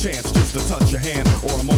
chance just to touch your hand or a moment